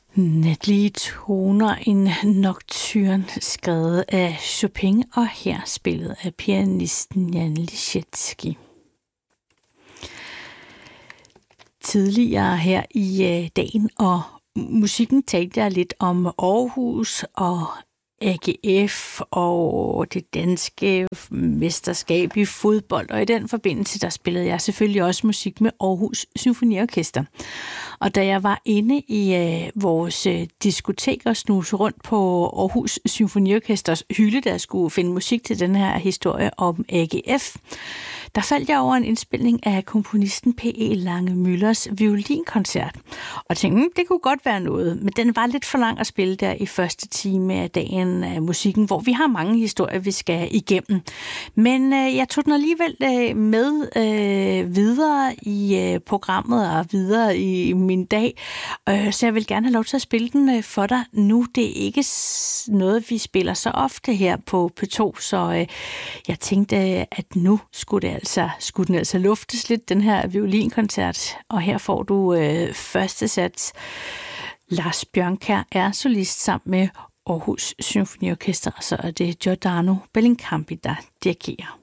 Natlige toner, en nocturne skrevet af Chopin og her spillet af pianisten Jan Liszewski. Tidligere her i dagen og musikken talte jeg lidt om Aarhus og AGF og det danske mesterskab i fodbold, og i den forbindelse der spillede jeg selvfølgelig også musik med Aarhus Symfoniorkester. Og da jeg var inde i vores diskotek og snuse rundt på Aarhus Symfoniorkesters hylde, der skulle finde musik til den her historie om AGF, der faldt jeg over en indspilning af komponisten P.E. Lange-Müllers violinkoncert. Og tænkte, det kunne godt være noget, men den var lidt for lang at spille der i første time af dagen af musikken, hvor vi har mange historier, vi skal igennem. Men jeg tog den alligevel med videre i programmet og videre i min dag, så jeg vil gerne have lov til at spille den for dig nu. Det er ikke noget, vi spiller så ofte her på P2, så jeg tænkte, at nu skulle den altså luftes lidt, den her violinkoncert. Og her får du første sats. Lars Bjørnkjær er solist sammen med Aarhus Symfoniorkester, så er det Giordano Bellincampi, der dirigerer.